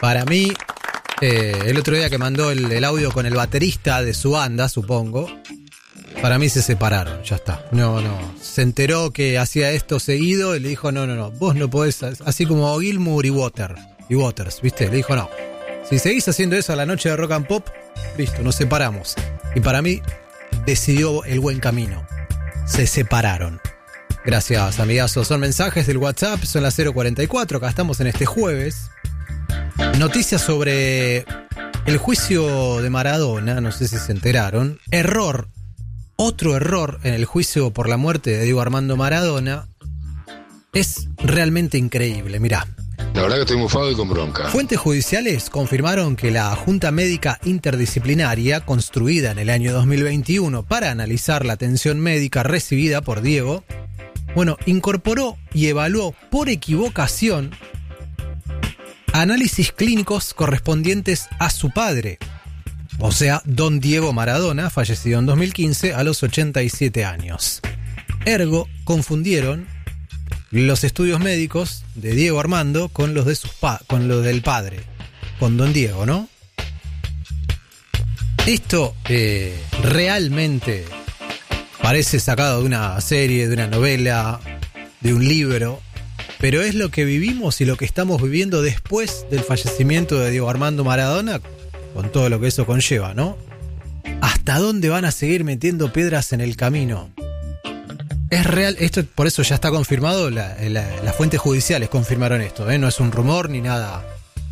Para mí, el otro día que mandó el audio con el baterista de su banda, supongo, para mí se separaron, ya está. No. Se enteró que hacía esto seguido y le dijo, no, vos no podés, así como Gilmour y Waters, ¿viste? Le dijo, no. Si seguís haciendo eso a la noche de Rock and Pop, listo, nos separamos. Y para mí, decidió el buen camino. Se separaron. Gracias, amigazos. Son mensajes del WhatsApp, son las 0:44, acá estamos en este jueves. Noticias sobre el juicio de Maradona, no sé si se enteraron. Otro error en el juicio por la muerte de Diego Armando Maradona. Es realmente increíble, mirá. La verdad que estoy mufado y con bronca. Fuentes judiciales confirmaron que la Junta Médica Interdisciplinaria, construida en el año 2021 para analizar la atención médica recibida por Diego, incorporó y evaluó por equivocación análisis clínicos correspondientes a su padre, o sea, don Diego Maradona, fallecido en 2015 a los 87 años. Ergo, confundieron los estudios médicos de Diego Armando con los de con los del padre, con don Diego, ¿no? Esto realmente parece sacado de una serie, de una novela, de un libro, pero es lo que vivimos y lo que estamos viviendo después del fallecimiento de Diego Armando Maradona, con todo lo que eso conlleva, ¿no? ¿Hasta dónde van a seguir metiendo piedras en el camino? Es real, esto por eso ya está confirmado, las fuentes judiciales confirmaron esto, no es un rumor ni nada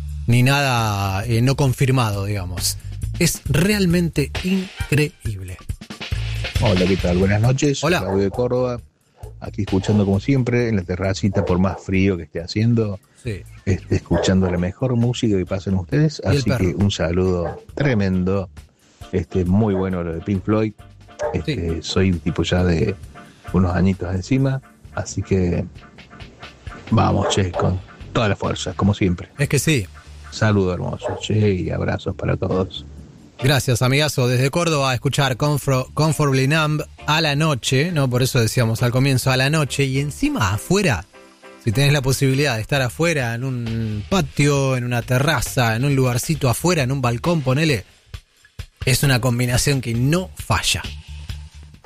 no confirmado, digamos. Es realmente increíble. Hola, ¿qué tal? Buenas noches. Hola. Claudio de Córdoba, aquí escuchando como siempre en la terracita, por más frío que esté haciendo, sí. Escuchando la mejor música que pasen ustedes, así que un saludo tremendo, muy bueno lo de Pink Floyd, sí. Soy un tipo ya de unos añitos encima, así que vamos, che, con toda la fuerza, como siempre. Es que sí. Saludos hermosos, che, y abrazos para todos. Gracias, amigazo. Desde Córdoba a escuchar Comfortably Numb a la noche, ¿no? Por eso decíamos al comienzo, a la noche. Y encima afuera, si tenés la posibilidad de estar afuera, en un patio, en una terraza, en un lugarcito afuera, en un balcón, ponele, es una combinación que no falla.